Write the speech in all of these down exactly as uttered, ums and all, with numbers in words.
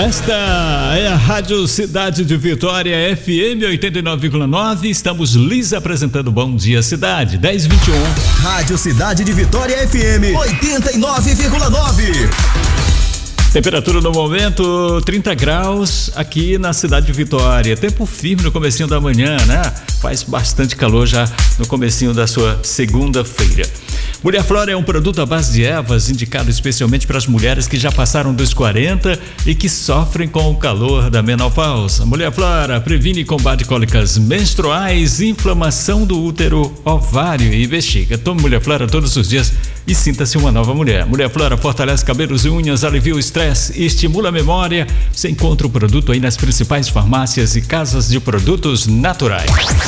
Esta é a Rádio Cidade de Vitória, F M oitenta e nove vírgula nove. Estamos lhes apresentando Bom Dia Cidade, dez e vinte e um. Rádio Cidade de Vitória, F M oitenta e nove vírgula nove. Temperatura no momento trinta graus aqui na cidade de Vitória. Tempo firme no comecinho da manhã, né? Faz bastante calor já no comecinho da sua segunda-feira. Mulher Flora é um produto à base de ervas indicado especialmente para as mulheres que já passaram dos quarenta e que sofrem com o calor da menopausa. Mulher Flora previne e combate cólicas menstruais, inflamação do útero, ovário e bexiga. Tome Mulher Flora todos os dias e sinta-se uma nova mulher. Mulher Flora fortalece cabelos e unhas, alivia o estresse e estimula a memória. Você encontra o produto aí nas principais farmácias e casas de produtos naturais.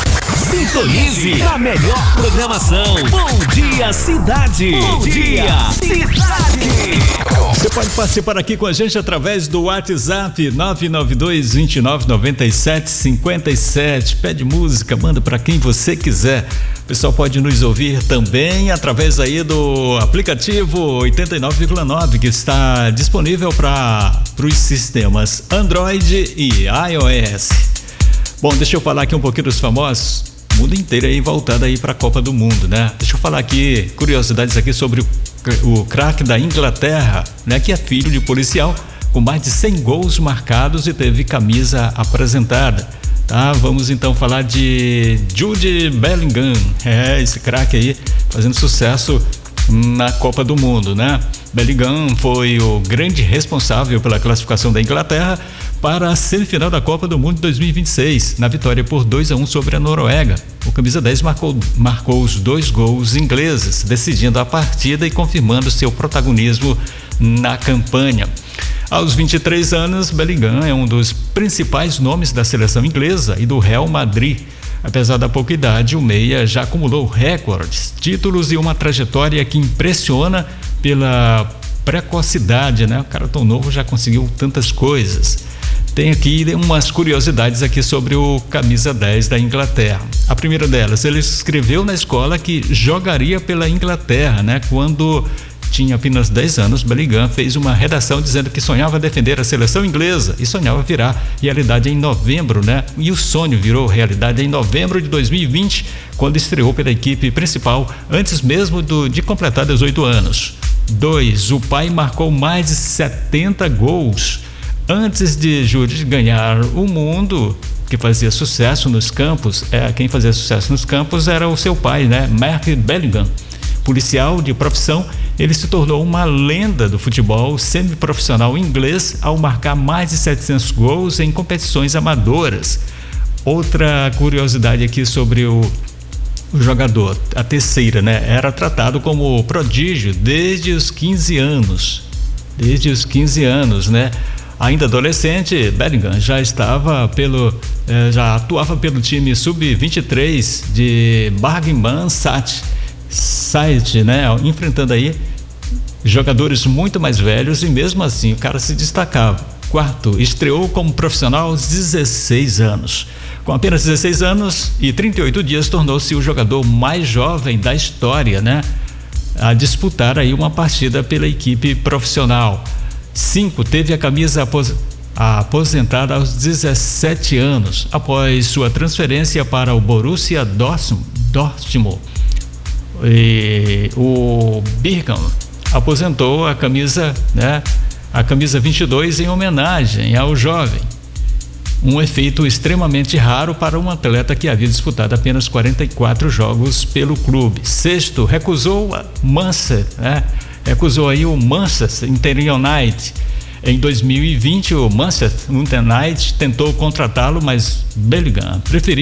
Sintonize a melhor programação. Bom Dia Cidade. Bom Dia Cidade. Você pode participar aqui com a gente através do WhatsApp nove nove dois, dois nove, nove sete cinco sete. Pede música, manda para quem você quiser. O pessoal pode nos ouvir também através aí do aplicativo oitenta e nove vírgula nove, que está disponível para os sistemas Android e iOS. Bom, deixa eu falar aqui um pouquinho dos famosos. O mundo inteiro aí voltado aí para a Copa do Mundo, né? Deixa eu falar aqui curiosidades aqui sobre o, o craque da Inglaterra, né? Que é filho de policial, com mais de cem gols marcados e teve camisa apresentada. Tá, vamos então falar de Jude Bellingham. É, esse craque aí fazendo sucesso na Copa do Mundo, né? Bellingham foi o grande responsável pela classificação da Inglaterra para a semifinal da Copa do Mundo de dois mil e vinte e seis, na vitória por dois a um sobre a Noruega. O camisa dez marcou, marcou os dois gols ingleses, decidindo a partida e confirmando seu protagonismo na campanha. Aos vinte e três anos, Bellingham é um dos principais nomes da seleção inglesa e do Real Madrid. Apesar da pouca idade, o meia já acumulou recordes, títulos e uma trajetória que impressiona pela precocidade, né? O cara tão novo já conseguiu tantas coisas. Tem aqui umas curiosidades aqui sobre o camisa dez da Inglaterra. A primeira delas, ele escreveu na escola que jogaria pela Inglaterra, né? Quando tinha apenas dez anos, Bellingham fez uma redação dizendo que sonhava defender a seleção inglesa e sonhava virar realidade em novembro, né? E o sonho virou realidade em novembro de dois mil e vinte, quando estreou pela equipe principal, antes mesmo do, de completar dezoito anos. Dois, o pai marcou mais de setenta gols. Antes de Jude ganhar o mundo, que fazia sucesso nos campos, é, quem fazia sucesso nos campos era o seu pai, né? Mark Bellingham. Policial de profissão, ele se tornou uma lenda do futebol semiprofissional inglês ao marcar mais de setecentos gols em competições amadoras. Outra curiosidade aqui sobre o, o jogador, a terceira, né? Era tratado como prodígio desde os quinze anos. Desde os quinze anos, né? Ainda adolescente, Bellingham já estava pelo, eh, já atuava pelo time sub vinte e três de Bargmannsat Site, né? Enfrentando aí jogadores muito mais velhos e mesmo assim o cara se destacava. Quarto, estreou como profissional aos dezesseis anos. Com apenas dezesseis anos e trinta e oito dias, tornou-se o jogador mais jovem da história, né? A disputar aí uma partida pela equipe profissional. Cinco, teve a camisa apos, a aposentada aos dezessete anos, após sua transferência para o Borussia Dortmund. E o Birkham aposentou a camisa, né, a camisa vinte e dois em homenagem ao jovem. Um efeito extremamente raro para um atleta que havia disputado apenas quarenta e quatro jogos pelo clube. Sexto, recusou a Manchester, né? Recusou aí o Manchester United. Em dois mil e vinte, o Manchester United tentou contratá-lo, mas Bellingham preferiu